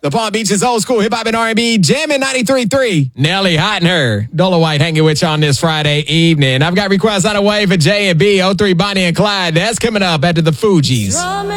The Palm Beach's old school hip hop and R&B jamming 93.3. Nelly Hot and Her. Dola White hanging with you on this Friday evening. I've got requests on the way for J and B, 03 Bonnie and Clyde. That's coming up after the Fugees.